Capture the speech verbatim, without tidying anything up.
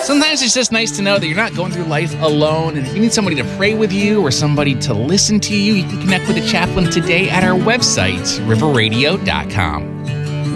Sometimes it's just nice to know that you're not going through life alone, and if you need somebody to pray with you or somebody to listen to you, you can connect with a chaplain today at our website, river radio dot com.